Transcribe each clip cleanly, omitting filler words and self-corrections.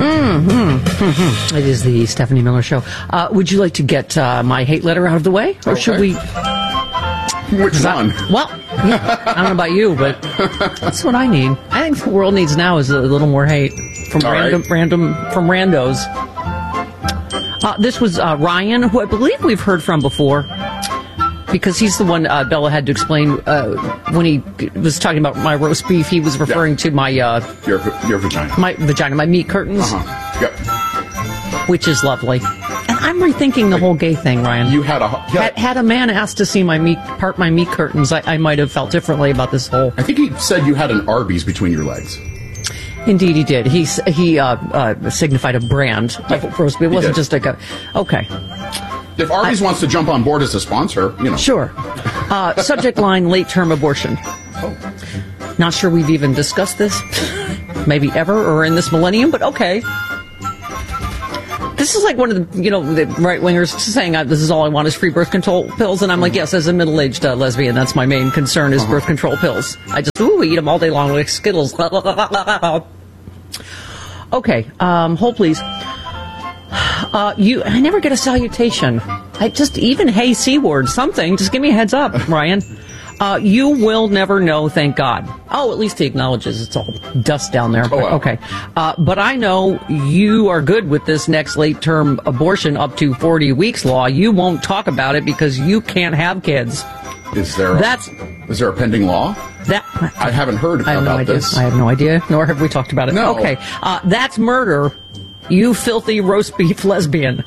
It is the Stephanie Miller Show. Would you like to get my hate letter out of the way? Or should we... Which one? Well, yeah, I don't know about you, but that's what I need. I think the world needs now is a little more hate from from randos. This was Ryan, who I believe we've heard from before, because he's the one Bella had to explain when he was talking about my roast beef. He was referring to my your vagina, my meat curtains, which is lovely. And I'm rethinking the whole gay thing, Ryan. You had had a man asked to see my meat curtains, I might have felt differently about this whole. I think he said you had an Arby's between your legs. Indeed, he did. He signified a brand of roast beef. It wasn't just like a okay. If Arby's wants to jump on board as a sponsor, Sure. Subject line: late-term abortion. Oh. Not sure we've even discussed this, maybe ever, or in this millennium, but okay. This is like one of the, the right-wingers saying, this is all I want is free birth control pills. And I'm like, yes, as a middle-aged lesbian, that's my main concern is birth control pills. I just, eat them all day long like Skittles. Okay, hold please. I never get a salutation. Even hey, C-word, something. Just give me a heads up, Ryan. You will never know, thank God. Oh, at least he acknowledges it's all dust down there. Wow. Okay. But I know you are good with this next late-term abortion up to 40 weeks law. You won't talk about it because you can't have kids. Is there a pending law? I haven't heard about this. I have no idea, nor have we talked about it. No. Okay. That's murder, you filthy roast beef lesbian.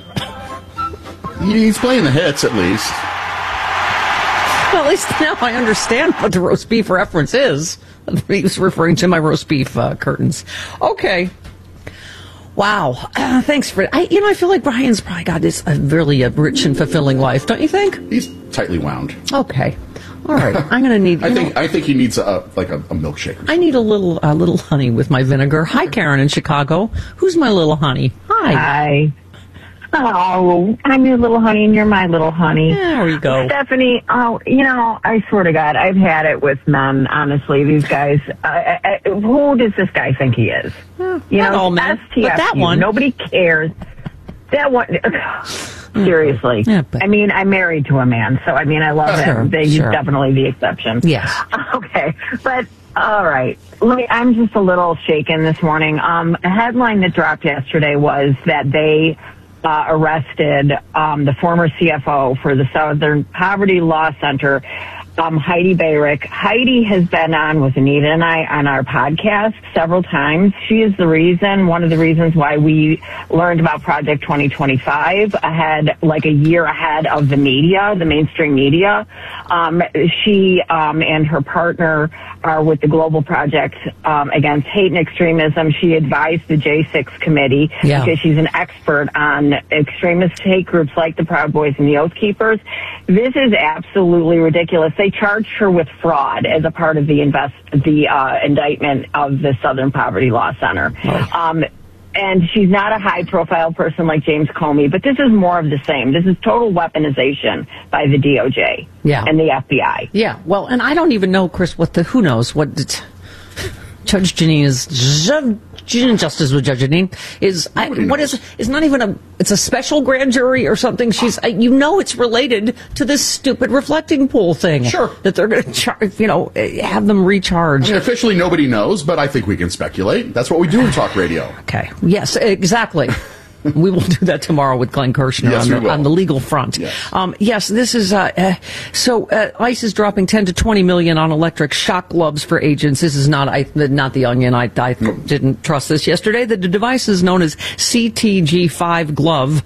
He's playing the hits, at least. Well, at least now I understand what the roast beef reference is. He was referring to my roast beef curtains. Okay. Wow. Thanks for... I feel like Brian's probably got this really rich and fulfilling life, don't you think? He's tightly wound. Okay. All right. I'm going to need... I think he needs a milkshake. I need a little honey with my vinegar. Hi, Karen in Chicago. Who's my little honey? Hi. Oh, I'm your little honey and you're my little honey. There we go. Stephanie, I swear to God, I've had it with men, honestly. These guys, who does this guy think he is? Not all men, STFU, but that one. Nobody cares. That one, seriously. Yeah, I'm married to a man, so I love him. He's definitely the exception. Yes. Okay, but... All right. I'm just a little shaken this morning. A headline that dropped yesterday was that they arrested the former CFO for the Southern Poverty Law Center, Heidi Bayrick. Heidi has been on with Anita and I on our podcast several times. She is one of the reasons why we learned about Project 2025 a year ahead of the media, the mainstream media. She and her partner are with the Global Project Against Hate and Extremism. She advised the J6 committee because she's an expert on extremist hate groups like the Proud Boys and the Oath Keepers. This is absolutely ridiculous. They charged her with fraud as a part of the indictment of the Southern Poverty Law Center. Oh. And she's not a high-profile person like James Comey, but this is more of the same. This is total weaponization by the DOJ and the FBI. Yeah, well, and I don't even know, Chris, who knows what Judge Justice with Judge Janine is not even it's a special grand jury or something. She's, it's related to this stupid reflecting pool thing. Sure. That they're going to have them recharged. Officially nobody knows, but I think we can speculate. That's what we do in talk radio. Okay. Yes, exactly. We will do that tomorrow with Glenn Kirshner on the legal front. Yes, this is ICE is dropping 10 to 20 million on electric shock gloves for agents. This is not the Onion. I didn't trust this yesterday. The device is known as CTG5 glove.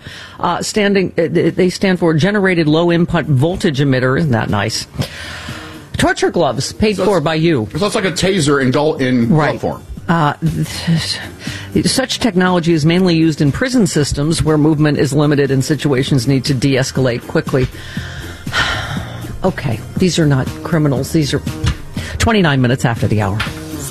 They stand for Generated Low Input Voltage Emitter. Isn't that nice? Torture gloves paid for by you. So it's like a taser in glove form. Such technology is mainly used in prison systems where movement is limited and situations need to de-escalate quickly. Okay, these are not criminals. These are 29 minutes after the hour.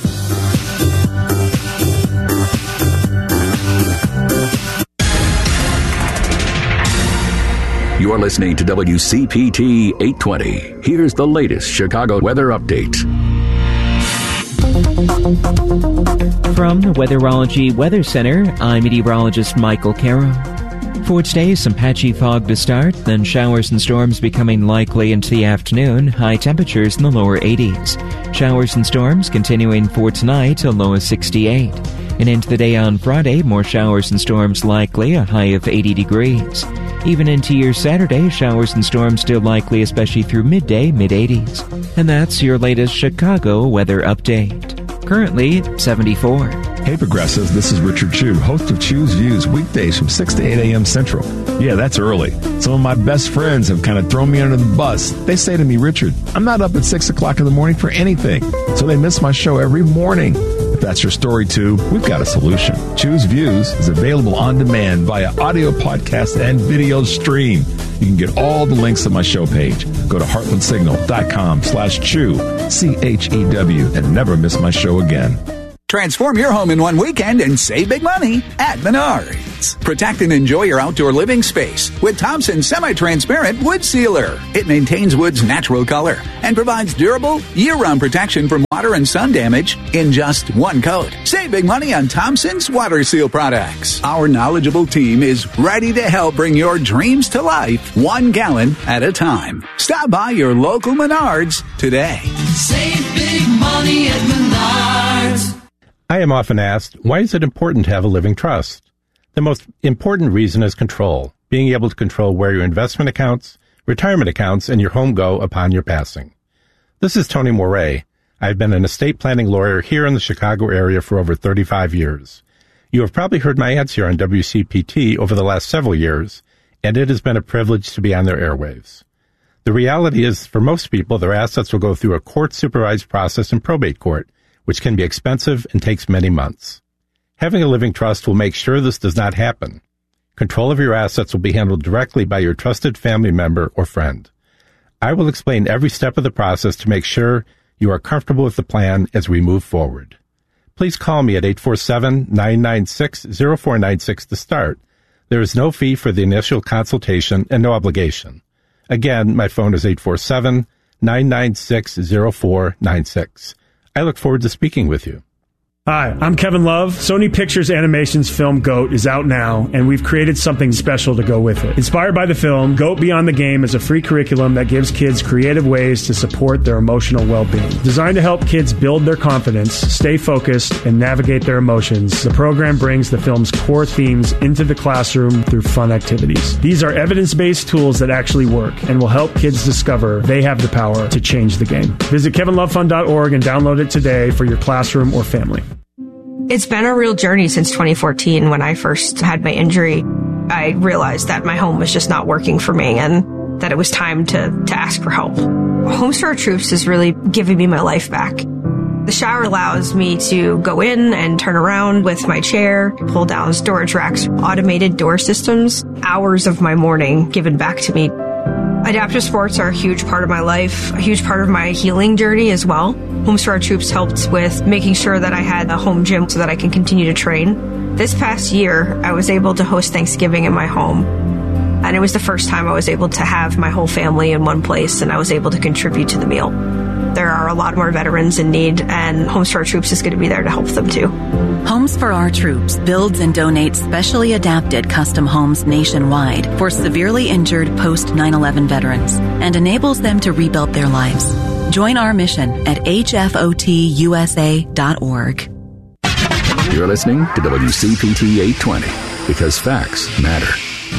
You're listening to WCPT 820. Here's the latest Chicago weather update. From the Weatherology Weather Center, I'm meteorologist Michael Carroll. For today, some patchy fog to start, then showers and storms becoming likely into the afternoon, high temperatures in the lower 80s. Showers and storms continuing for tonight, a low of 68. And into the day on Friday, more showers and storms likely, a high of 80 degrees. Even into your Saturday, showers and storms still likely, especially through midday, mid-80s. And that's your latest Chicago weather update. Currently, 74. Hey Progressives, this is Richard Chu, host of Chu's Views, weekdays from 6 to 8 a.m. Central. Yeah, that's early. Some of my best friends have kind of thrown me under the bus. They say to me, Richard, I'm not up at 6 o'clock in the morning for anything. So they miss my show every morning. If that's your story too, we've got a solution. Chu's Views is available on demand via audio podcast and video stream. You can get all the links at my show page. Go to heartlandsignal.com/chew, CHEW, and never miss my show again. Transform your home in one weekend and save big money at Menards. Protect and enjoy your outdoor living space with Thompson's semi-transparent wood sealer. It maintains wood's natural color and provides durable, year-round protection from water and sun damage in just one coat. Save big money on Thompson's water seal products. Our knowledgeable team is ready to help bring your dreams to life 1 gallon at a time. Stop by your local Menards today. Save big money at Menards. I am often asked, why is it important to have a living trust? The most important reason is control, being able to control where your investment accounts, retirement accounts, and your home go upon your passing. This is Tony Moret. I've been an estate planning lawyer here in the Chicago area for over 35 years. You have probably heard my ads here on WCPT over the last several years, and it has been a privilege to be on their airwaves. The reality is, for most people, their assets will go through a court-supervised process in probate court, which can be expensive and takes many months. Having a living trust will make sure this does not happen. Control of your assets will be handled directly by your trusted family member or friend. I will explain every step of the process to make sure you are comfortable with the plan as we move forward. Please call me at 847-996-0496 to start. There is no fee for the initial consultation and no obligation. Again, my phone is 847-996-0496. I look forward to speaking with you. Hi, I'm Kevin Love. Sony Pictures Animation's film GOAT is out now, and we've created something special to go with it. Inspired by the film, GOAT Beyond the Game is a free curriculum that gives kids creative ways to support their emotional well-being. Designed to help kids build their confidence, stay focused, and navigate their emotions, the program brings the film's core themes into the classroom through fun activities. These are evidence-based tools that actually work and will help kids discover they have the power to change the game. Visit kevinlovefund.org and download it today for your classroom or family. It's been a real journey since 2014 when I first had my injury. I realized that my home was just not working for me and that it was time to ask for help. Homes for Our Troops is really giving me my life back. The shower allows me to go in and turn around with my chair, pull down storage racks, automated door systems, hours of my morning given back to me. Adaptive sports are a huge part of my life, a huge part of my healing journey as well. Homes for Our Troops helped with making sure that I had a home gym so that I can continue to train. This past year, I was able to host Thanksgiving in my home. And it was the first time I was able to have my whole family in one place and I was able to contribute to the meal. There are a lot more veterans in need, and Homes for Our Troops is going to be there to help them too. Homes for Our Troops builds and donates specially adapted custom homes nationwide for severely injured post 9/11 veterans and enables them to rebuild their lives. Join our mission at hfotusa.org. You're listening to WCPT 820 because facts matter.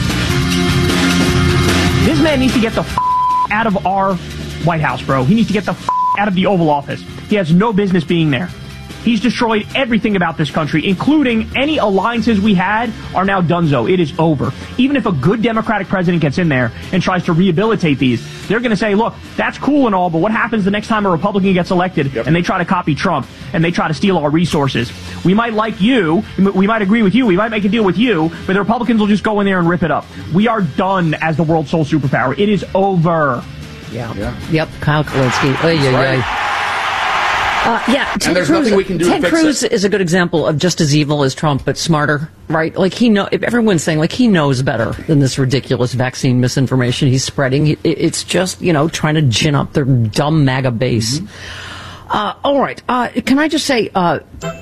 This man needs to get the out of our White House, bro. He needs to get the out of the Oval Office. He has no business being there. He's destroyed everything about this country, including any alliances we had are now donezo. It is over. Even if a good Democratic president gets in there and tries to rehabilitate these, they're going to say, look, that's cool and all, but what happens the next time a Republican gets elected and they try to copy Trump and they try to steal our resources? We might like you, we might agree with you, we might make a deal with you, but the Republicans will just go in there and rip it up. We are done as the world's sole superpower. It is over. Yeah. Yep. Kyle Kulinski. And there's nothing we can do to fix it. Ted Cruz is a good example of just as evil as Trump, but smarter, right? Like everyone's saying, like, he knows better than this ridiculous vaccine misinformation he's spreading. It's just, trying to gin up their dumb MAGA base. All right. Can I just say, I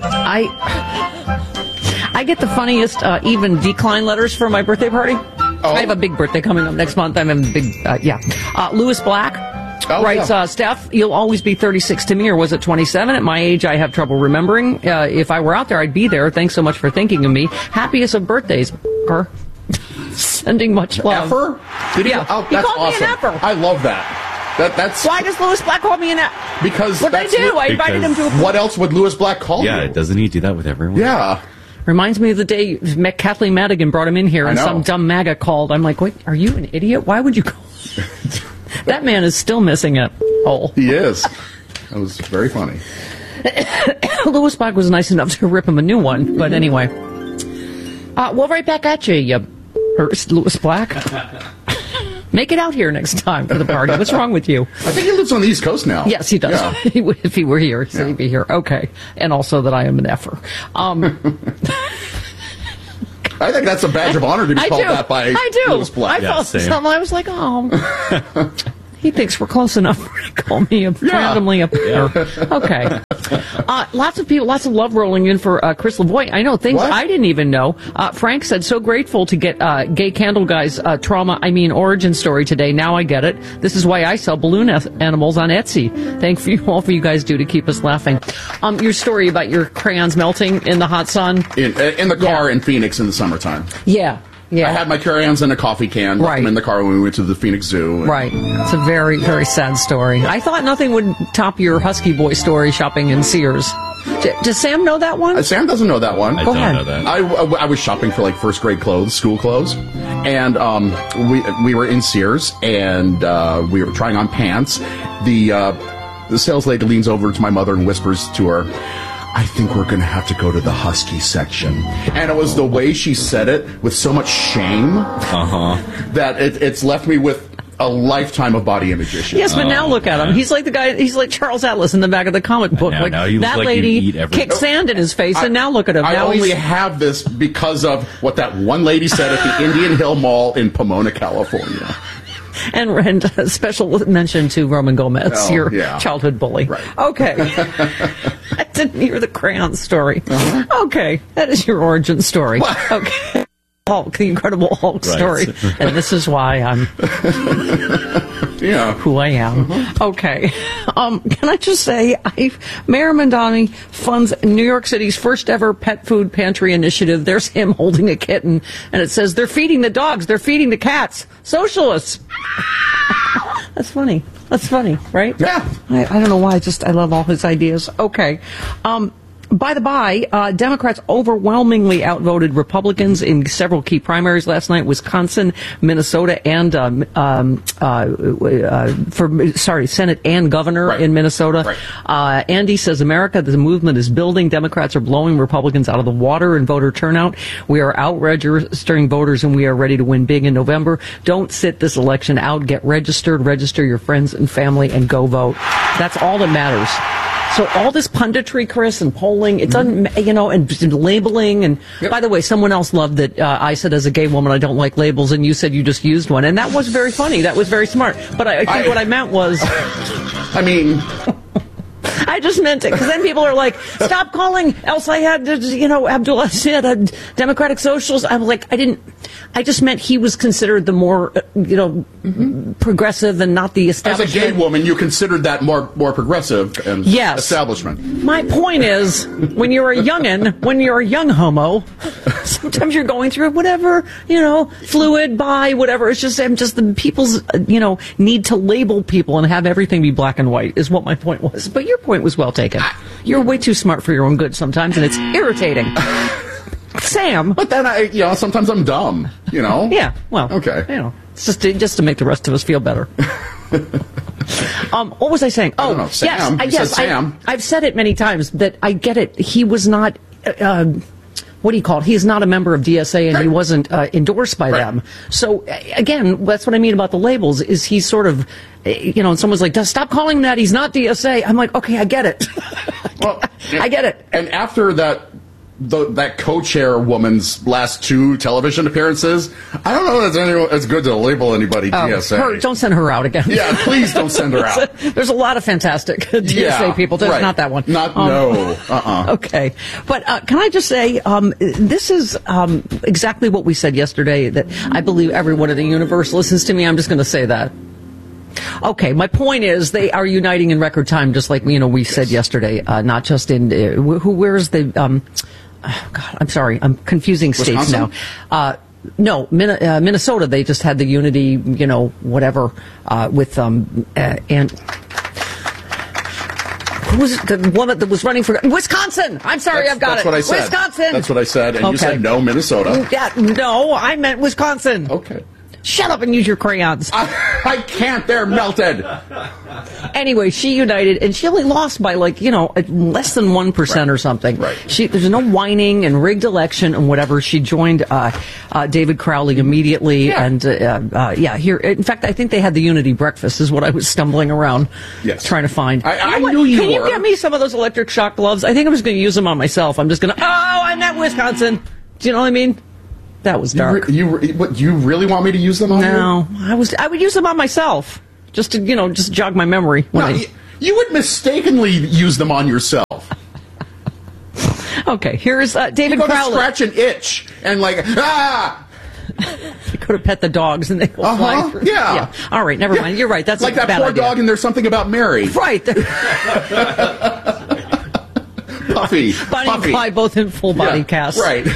get the funniest even decline letters for my birthday party. Oh. I have a big birthday coming up next month. I'm having a big, Lewis Black writes, Steph, you'll always be 36 to me, or was it 27? At my age, I have trouble remembering. If I were out there, I'd be there. Thanks so much for thinking of me. Happiest of birthdays, sending much love. Effer? Did he? Yeah. Oh, He that's called awesome. me an effer. I love that. That's Why does Lewis Black call me an effer? Because what did I do? I invited him to a... What else would Lewis Black call you? Yeah, doesn't he do that with everyone? Yeah. Reminds me of the day Kathleen Madigan brought him in here and some dumb MAGA called. I'm like, wait, are you an idiot? Why would you call? That man is still missing it. Oh, he is. That was very funny. Lewis Black was nice enough to rip him a new one. But anyway, we'll right back at you Lewis Black. Make it out here next time for the party. What's wrong with you? I think he lives on the East Coast now. Yes, he does. Yeah. If he were here, he'd be here. Okay. And also that I am an effer. I think that's a badge of honor to be called that by Lewis Black. I felt something. I was like, oh. He thinks we're close enough to call me randomly up here. Okay. Lots of people, lots of love rolling in for Chris Lavoie. I know things I didn't even know. Frank said, so grateful to get Gay Candle Guy's origin story today. Now I get it. This is why I sell balloon animals on Etsy. Thank you all for you guys do to keep us laughing. Your story about your crayons melting in the hot sun. In the car in Phoenix in the summertime. Yeah. Yeah. I had my crayons in a coffee can, left them in the car when we went to the Phoenix Zoo. Right. It's a very, very sad story. I thought nothing would top your Husky Boy story shopping in Sears. Does Sam know that one? Sam doesn't know that one. I don't know that. I was shopping for like first grade clothes, school clothes, and we were in Sears and we were trying on pants. The sales lady leans over to my mother and whispers to her, I think we're going to have to go to the Husky section. And it was the way she said it with so much shame that it's left me with a lifetime of body image issues. Yes, but now look at him. He's like the guy, he's like Charles Atlas in the back of the comic book. Now you that look lady like kicked sand in his face, and now look at him. I now only have this because of what that one lady said at the Indian Hill Mall in Pomona, California. And a special mention to Roman Gomez, your childhood bully. Right. Okay. I didn't hear the crayon story. Okay. That is your origin story. What? Okay. Hulk, the Incredible Hulk story. And this is why I'm who I am. Okay. Can I just say, Mayor Mamdani funds New York City's first ever pet food pantry initiative. There's him holding a kitten, and it says, they're feeding the dogs, they're feeding the cats. Socialists. That's funny. That's funny, right? Yeah. I don't know why. I love all his ideas. Okay. By the by, Democrats overwhelmingly outvoted Republicans in several key primaries last night: Wisconsin, Minnesota, and Senate and governor in Minnesota. Right. Andy says, "America, the movement is building. Democrats are blowing Republicans out of the water in voter turnout. We are out registering voters, and we are ready to win big in November. Don't sit this election out. Get registered. Register your friends and family, and go vote. That's all that matters." So all this punditry, Chris, and polling, it doesn't, and labeling. And by the way, someone else loved that I said as a gay woman I don't like labels, and you said you just used one. And that was very funny. That was very smart. But I think what I meant was... I just meant it, because then people are like, stop calling El Sayed, Abdullah Sayed, Democratic Socialist. I'm like, I just meant he was considered the more, progressive and not the establishment. As a gay woman, you considered that more progressive and establishment. My point is, when you're a youngin', when you're a young homo, sometimes you're going through whatever, fluid, bi, whatever. It's just, the people's, need to label people and have everything be black and white is what my point was. But your point was well taken. You're way too smart for your own good sometimes, and it's irritating. Sam. But then sometimes I'm dumb, Yeah, well. Okay. It's just to make the rest of us feel better. What was I saying? I don't know. Sam. Yes, Sam. I've said it many times that I get it. He was not, what do you call it? He's not a member of DSA, and he wasn't endorsed by them. So, again, that's what I mean about the labels, is he's sort of, and someone's like, stop calling him that, he's not DSA. I'm like, okay, I get it. Well, I get it. And after that that co-chair woman's last 2 television appearances, I don't know if it's good to label anybody DSA. Don't send her out again. Yeah, please don't send her out. There's a lot of fantastic DSA people. There's not that one. No. Okay. But can I just say, this is exactly what we said yesterday, that I believe everyone in the universe listens to me. I'm just going to say that. Okay, my point is they are uniting in record time, just like we said yesterday. Not just in where's the oh God, I'm sorry, I'm confusing states Wisconsin? now. No, Minnesota. They just had the unity, whatever, with and who was the woman that was running for Wisconsin? I'm sorry, I've got it. That's what I said. Wisconsin. That's what I said, and you said no, Minnesota. Yeah, no, I meant Wisconsin. Okay. Shut up and use your crayons. I can't. They're melted. Anyway, she united, and she only lost by less than 1% or something. Right. There's no whining and rigged election and whatever. She joined David Crowley immediately, and here. In fact, I think they had the unity breakfast. Is what I was stumbling around trying to find. I knew you Can were. you get me some of those electric shock gloves? I think I'm just going to use them on myself. I'm just going to. Oh, I'm at Wisconsin. Do you know what I mean? That was dark. You really want me to use them on you? No, I would use them on myself, just to just jog my memory. You would mistakenly use them on yourself. Okay, here's David Crowley. Crowley. Scratch an itch and You go to pet the dogs and they go flying through. Yeah. All right, never mind. You're right. That's like a that bad poor idea. dog, and There's Something About Mary. Right. Puffy. Bonnie and Clyde both in full body cast. Right.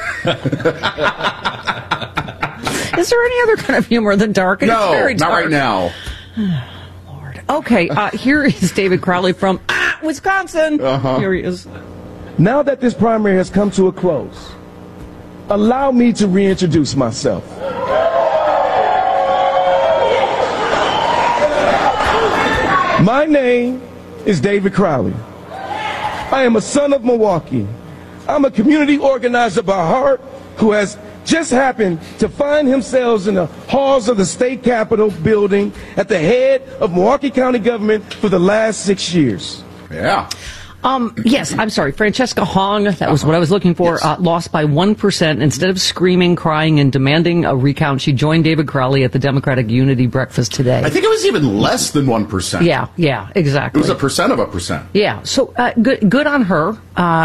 Is there any other kind of humor than dark? No, it's very dark. Not right now. Lord. Okay, here is David Crowley from Wisconsin. Here he is. Now that this primary has come to a close, allow me to reintroduce myself. My name is David Crowley. I am a son of Milwaukee. I'm a community organizer by heart who has just happened to find himself in the halls of the state capitol building at the head of Milwaukee County government for the last 6 years. Yeah. Yes, I'm sorry. Francesca Hong, that was what I was looking for, lost by 1%. Instead of screaming, crying, and demanding a recount, she joined David Crowley at the Democratic Unity Breakfast today. I think it was even less than 1%. Yeah, exactly. It was 1% of 1%. Yeah, so good on her.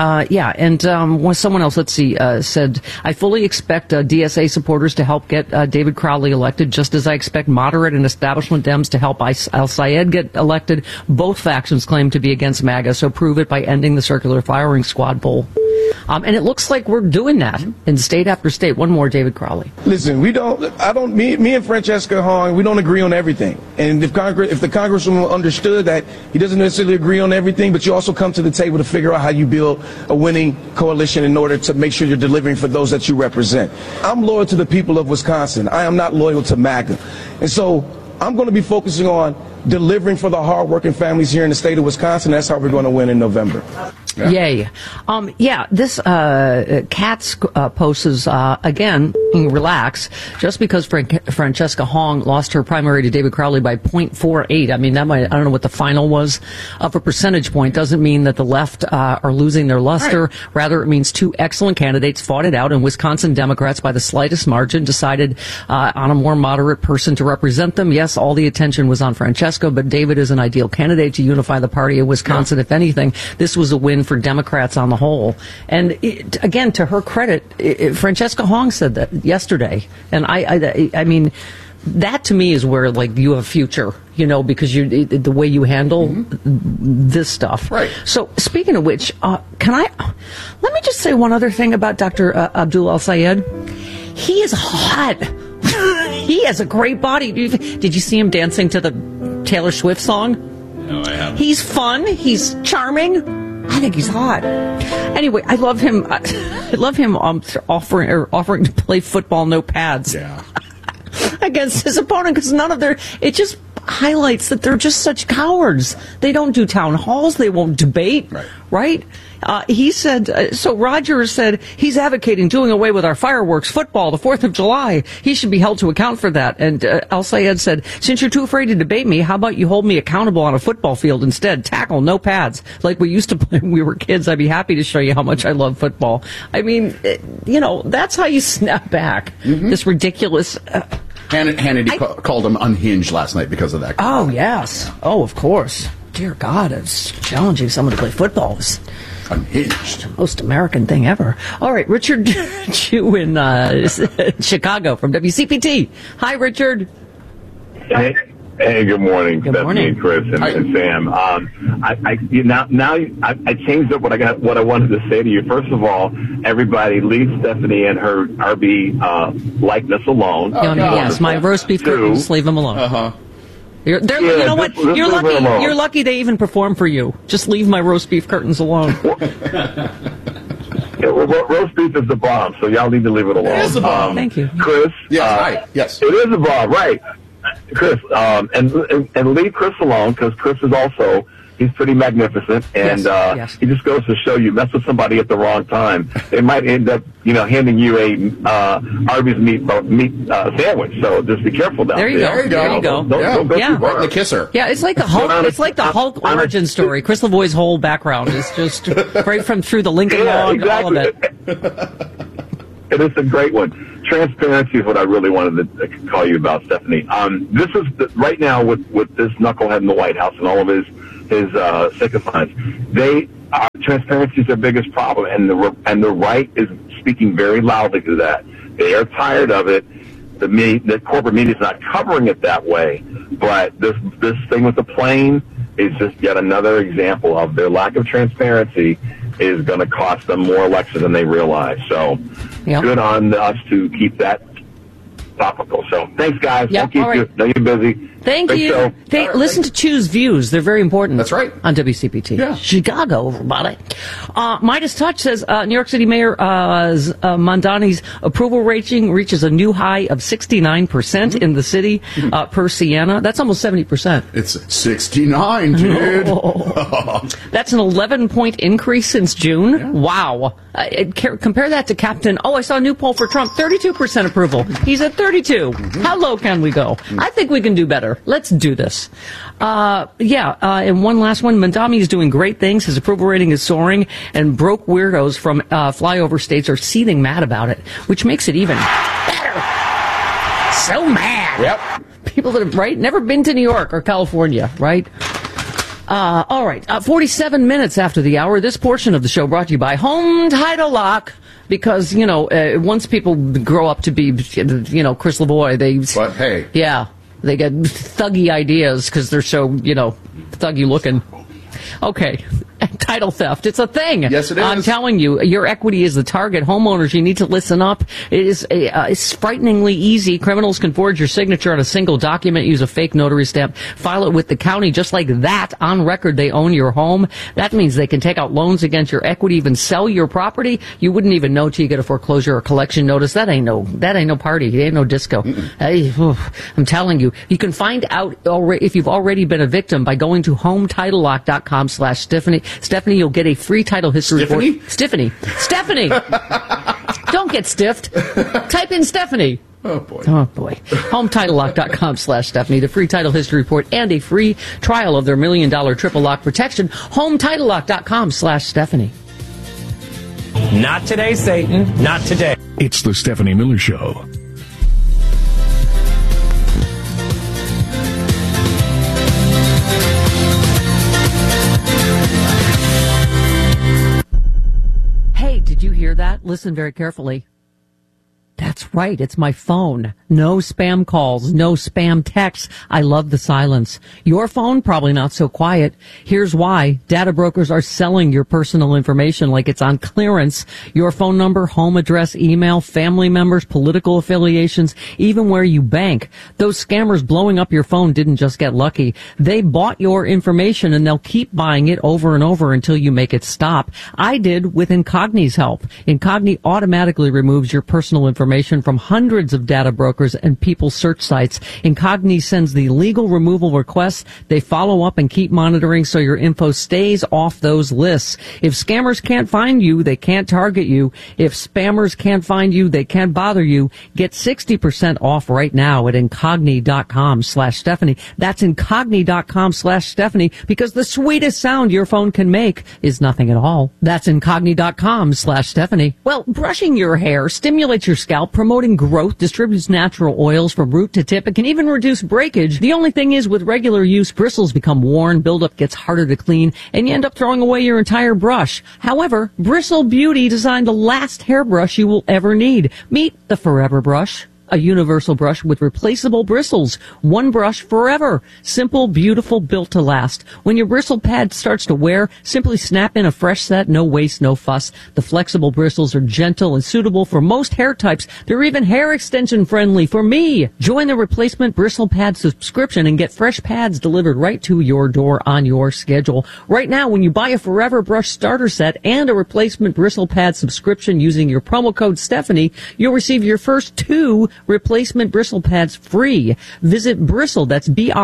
And someone else, let's see, said, I fully expect DSA supporters to help get David Crowley elected, just as I expect moderate and establishment Dems to help Al-Sayed get elected. Both factions claim to be against MAGA, so prove it by ending the circular firing squad poll. And it looks like we're doing that in state after state. One more, David Crowley. Listen, me and Francesca Hong, we don't agree on everything. And if the congresswoman understood that he doesn't necessarily agree on everything, but you also come to the table to figure out how you build a winning coalition in order to make sure you're delivering for those that you represent. I'm loyal to the people of Wisconsin. I am not loyal to MAGA. And so I'm going to be focusing on delivering for the hardworking families here in the state of Wisconsin. That's how we're going to win in November. Yeah. Yay. This Katz post is, again, relax. Just because Francesca Hong lost her primary to David Crowley by 0.48, I mean, I don't know what the final was of a percentage point, doesn't mean that the left are losing their luster. Right. Rather, it means two excellent candidates fought it out, and Wisconsin Democrats, by the slightest margin, decided on a more moderate person to represent them. Yes, all the attention was on Francesca, but David is an ideal candidate to unify the party of Wisconsin. Yeah. If anything, this was a win for Democrats on the whole. And again, to her credit, Francesca Hong said that yesterday, and I mean, that to me is where you have a future, because the way you handle this stuff. Right. So speaking of which, let me just say one other thing about Dr. Abdul Al-Sayed. He is hot. He has a great body. Did you see him dancing to the Taylor Swift song? No, I haven't. He's fun. He's charming. I think he's hot. Anyway, I love him. I love him offering to play football, no pads. Yeah. Against his opponent, because it just highlights that they're just such cowards. They don't do town halls. They won't debate. Right? He said, so Roger said he's advocating doing away with our fireworks, football, the 4th of July. He should be held to account for that. And Al Sayed said, since you're too afraid to debate me, how about you hold me accountable on a football field instead? Tackle, no pads. Like we used to play when we were kids. I'd be happy to show you how much I love football. I mean, that's how you snap back. Mm-hmm. This ridiculous... Hannity called him unhinged last night because of that. Oh, yes. Oh, of course. Dear God, it's challenging someone to play football. It's unhinged. The most American thing ever. All right, Richard Chu in Chicago from WCPT. Hi, Richard. Hey, good morning. Good morning, Chris and Sam. I changed up what I wanted to say to you. First of all, everybody leave Stephanie and her RB likeness alone. Yes, my roast beef curtains, leave them alone. Uh-huh. You know what? You're lucky. You're lucky they even perform for you. Just leave my roast beef curtains alone. Roast beef is the bomb, so y'all need to leave it alone. It is the bomb. Thank you, Chris. Yes, it is the bomb, right? Chris, and leave Chris alone because Chris is also, he's pretty magnificent, and yes. He just goes to show you, mess with somebody at the wrong time, they might end up, handing you a Arby's meat sandwich. So just be careful down there. There you go. Don't go too far. The kisser. Yeah, it's like the Hulk. It's like the Hulk origin story. Chris Lavoie's whole background is just right from through the Lincoln log, exactly. all of it. It is a great one. Transparency is what I really wanted to call you about, Stephanie. This is right now with this knucklehead in the White House and all of his sycophants. Transparency is their biggest problem, and the right is speaking very loudly to that. They are tired of it. The corporate media is not covering it that way, but this thing with the plane is just yet another example of their lack of transparency is going to cost them more elections than they realize. So good on us to keep that topical. So thanks, guys. Yep. Don't keep you. Know you're busy. Thank you. Listen to Choose Views. They're very important. That's right. On WCPT. Yeah. Chicago, everybody. Midas Touch says New York City Mayor Mamdani's approval rating reaches a new high of 69% in the city per Siena. That's almost 70%. It's 69, dude. That's an 11-point increase since June. Yeah. Wow. Compare that to Captain. I saw a new poll for Trump. 32% approval. He's at 32. How low can we go? I think we can do better. Let's do this. And one last one. Mamdani is doing great things. His approval rating is soaring, and broke weirdos from flyover states are seething mad about it, which makes it even better. So mad. Yep. People that have, never been to New York or California, right? All right. 47 minutes after the hour, this portion of the show brought to you by Home Title Lock. Because, once people grow up to be, Chris Lavoie, But hey. Yeah. They get thuggy ideas because they're so, thuggy looking. Okay. Title theft. It's a thing. Yes, it is. I'm telling you, your equity is the target. Homeowners, you need to listen up. It is it's frighteningly easy. Criminals can forge your signature on a single document, use a fake notary stamp, file it with the county just like that. On record, they own your home. That means they can take out loans against your equity, even sell your property. You wouldn't even know till you get a foreclosure or collection notice. That ain't no party. It ain't no disco. I'm telling you, you can find out if you've already been a victim by going to HometitleLock.com/Stephanie. Stephanie, you'll get a free title history report. Stephanie. Don't get stiffed. Type in Stephanie. Oh, boy. HometitleLock.com/Stephanie. The free title history report and a free trial of their $1 million triple lock protection. HometitleLock.com/Stephanie. Not today, Satan. Not today. It's the Stephanie Miller Show. Did you hear that? Listen very carefully. That's right. It's my phone. No spam calls, no spam texts. I love the silence. Your phone, probably not so quiet. Here's why. Data brokers are selling your personal information like it's on clearance. Your phone number, home address, email, family members, political affiliations, even where you bank. Those scammers blowing up your phone didn't just get lucky. They bought your information and they'll keep buying it over and over until you make it stop. I did with Incogni's help. Incogni automatically removes your personal information information from hundreds of data brokers and people search sites. Incogni sends the legal removal requests. They follow up and keep monitoring so your info stays off those lists. If scammers can't find you, they can't target you. If spammers can't find you, they can't bother you. Get 60% off right now at incogni.com/Stephanie. That's incogni.com/Stephanie, because the sweetest sound your phone can make is nothing at all. That's incogni.com/Stephanie. Well, brushing your hair stimulates your scalp, promoting growth, distributes natural oils from root to tip. It can even reduce breakage. The only thing is, with regular use, bristles become worn, buildup gets harder to clean, and you end up throwing away your entire brush. However, Bristle Beauty designed the last hairbrush you will ever need. Meet the Forever Brush. A universal brush with replaceable bristles. One brush forever. Simple, beautiful, built to last. When your bristle pad starts to wear, simply snap in a fresh set. No waste, no fuss. The flexible bristles are gentle and suitable for most hair types. They're even hair extension friendly for me. Join the replacement bristle pad subscription and get fresh pads delivered right to your door on your schedule. Right now, when you buy a Forever Brush starter set and a replacement bristle pad subscription using your promo code Stephanie, you'll receive your first 2 replacement bristle pads free. Visit Bristle, that's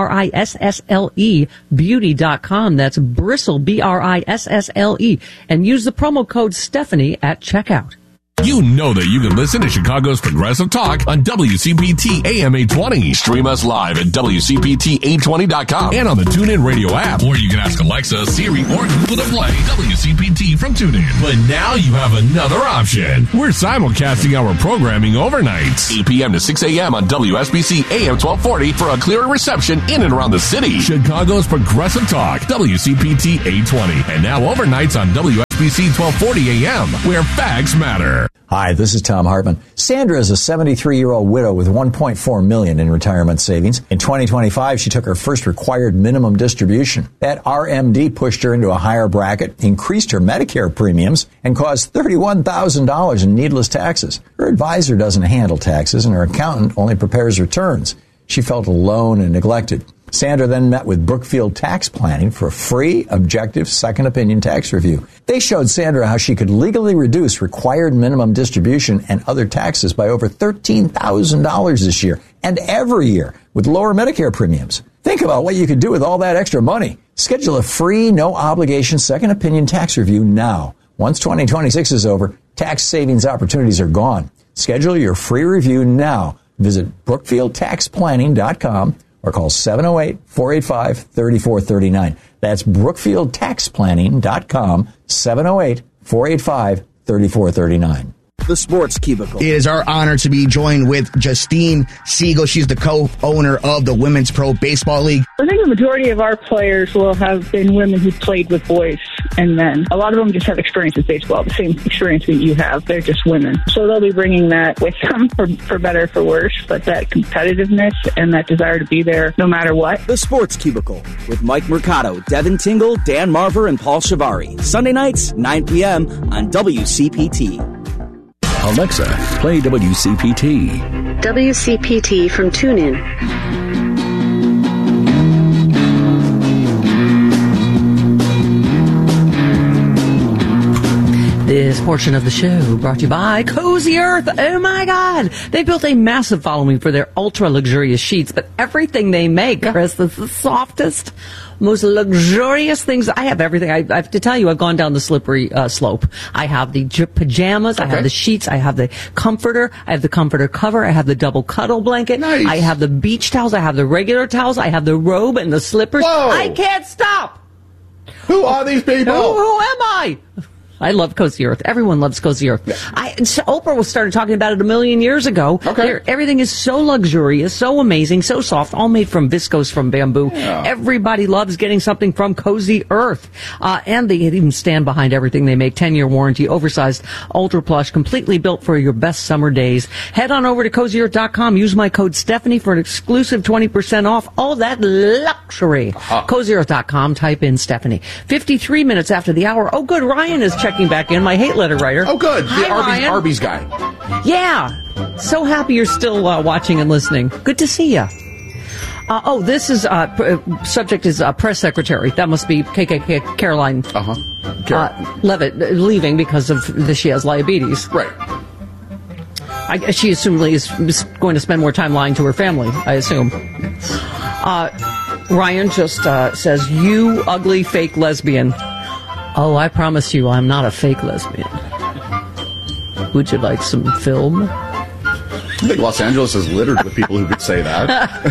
BRISSLE, beauty.com. That's Bristle, BRISSLE, and use the promo code Stephanie at checkout. You know that you can listen to Chicago's Progressive Talk on WCPT AM 820. Stream us live at WCPT820.com and on the TuneIn Radio app. Or you can ask Alexa, Siri, or Google to play WCPT from TuneIn. But now you have another option. We're simulcasting our programming overnights. 8 p.m. to 6 a.m. on WSBC AM 1240 for a clearer reception in and around the city. Chicago's Progressive Talk, WCPT 820. And now overnights on WSBC 1240 AM, where facts matter. Hi, this is Tom Hartman. Sandra is a 73-year-old widow with $1.4 million in retirement savings. In 2025, she took her first required minimum distribution. That RMD pushed her into a higher bracket, increased her Medicare premiums, and caused $31,000 in needless taxes. Her advisor doesn't handle taxes, and her accountant only prepares returns. She felt alone and neglected. Sandra then met with Brookfield Tax Planning for a free, objective, second opinion tax review. They showed Sandra how she could legally reduce required minimum distribution and other taxes by over $13,000 this year and every year with lower Medicare premiums. Think about what you could do with all that extra money. Schedule a free, no-obligation second opinion tax review now. Once 2026 is over, tax savings opportunities are gone. Schedule your free review now. Visit BrookfieldTaxPlanning.com or call 708-485-3439. That's BrookfieldTaxPlanning.com, 708-485-3439. The Sports Cubicle. It is our honor to be joined with Justine Siegel. She's the co-owner of the Women's Pro Baseball League. I think the majority of our players will have been women who played with boys and men. A lot of them just have experience with baseball, the same experience that you have. They're just women. So they'll be bringing that with them for better or for worse, but that competitiveness and that desire to be there no matter what. The Sports Cubicle with Mike Mercado, Devin Tingle, Dan Marver, and Paul Shivari. Sunday nights, 9 p.m. on WCPT. Alexa, play WCPT. WCPT from TuneIn. This portion of the show brought to you by Cozy Earth. Oh my God. They built a massive following for their ultra luxurious sheets, but everything they make, Chris, is the softest, most luxurious things. I have everything. I have to tell you, I've gone down the slippery slope. I have the pajamas. Okay. I have the sheets. I have the comforter. I have the comforter cover. I have the double cuddle blanket. Nice. I have the beach towels. I have the regular towels. I have the robe and the slippers. Whoa. I can't stop. Who are these people? Who am I? I love Cozy Earth. Everyone loves Cozy Earth. Yeah. Oprah started talking about it a million years ago. Okay. Everything is so luxurious, so amazing, so soft, all made from viscose from bamboo. Yeah. Everybody loves getting something from Cozy Earth. And they even stand behind everything they make. 10-year warranty, oversized, ultra plush, completely built for your best summer days. Head on over to CozyEarth.com. Use my code Stephanie for an exclusive 20% off all that luxury. CozyEarth.com. Type in Stephanie. 53 minutes after the hour. Oh, good. Ryan is checking back in, my hate letter writer. Oh, good. Hi, The Arby's guy. Yeah. So happy you're still watching and listening. Good to see you. This is, subject is press secretary. That must be KKK Caroline Levitt leaving because of she has diabetes. Right. She assumedly is going to spend more time lying to her family, I assume. Ryan just says, you ugly fake lesbian. Oh, I promise you I'm not a fake lesbian. Would you like some film? I think Los Angeles is littered with people who could say that.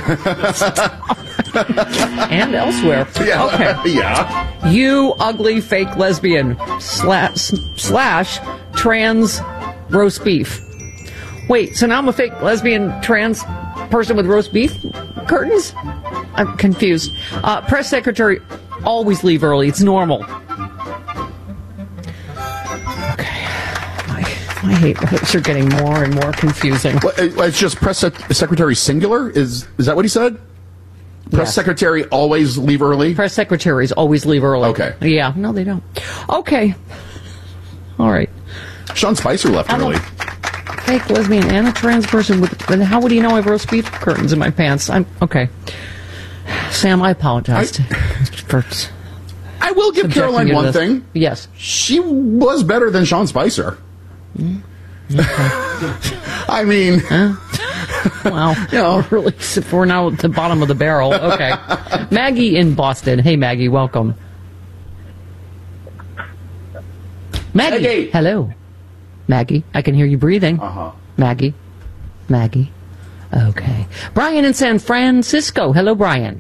And elsewhere. Yeah. Okay. Yeah. You ugly fake lesbian slash trans roast beef. Wait, so now I'm a fake lesbian trans person with roast beef curtains? I'm confused. Press secretary, always leave early. It's normal. I hate those are getting more and more confusing. Well, it's just press secretary singular? Is that what he said? Press secretary always leave early? Press secretaries always leave early. Okay. Yeah, no, they don't. Okay. All right. Sean Spicer left early. Fake lesbian and a trans person with how would he know I have roast beef curtains in my pants? I'm okay. Sam, I apologize. I will give Caroline one thing. Yes. She was better than Sean Spicer. Okay. I mean, wow, really, we're now at the bottom of the barrel. Okay. Maggie in Boston. Hey, Maggie, welcome. Maggie. Hello. Maggie, I can hear you breathing. Maggie. Okay. Brian in San Francisco. Hello, Brian.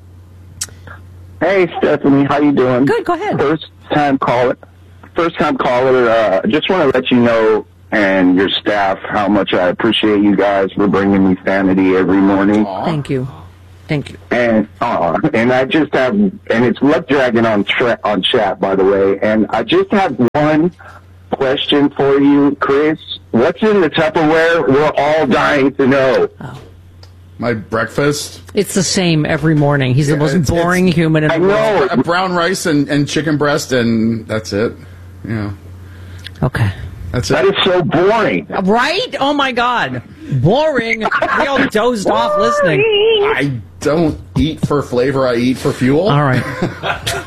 Hey, Stephanie, how you doing? Good, go ahead. First time caller. Just want to let you know and your staff how much I appreciate you guys for bringing me sanity every morning. Thank you. And I just have, and it's Luck Dragon on chat, by the way. And I just have one question for you, Chris. What's in the Tupperware? We're all dying to know. My breakfast? It's the same every morning. He's the most boring human in the world. Brown rice and chicken breast, and that's it. Yeah. Okay. That's it. That is so boring. Right? Oh, my God. Boring. We all dozed off listening. I don't eat for flavor. I eat for fuel. All right.